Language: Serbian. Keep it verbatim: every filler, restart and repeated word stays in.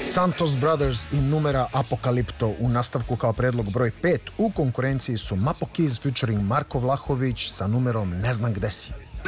Santos Brothers i numera Apokalipto u nastavku kao predlog broj pet. U konkurenciji su Mapo Keys featuring Marko Vlahović sa numerom Ne znam gde si.